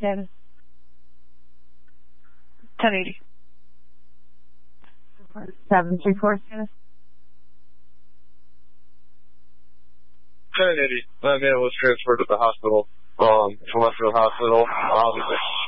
status? 1080. 734 status? 1080. My man was transferred to the hospital, from Westfield Hospital. Obviously.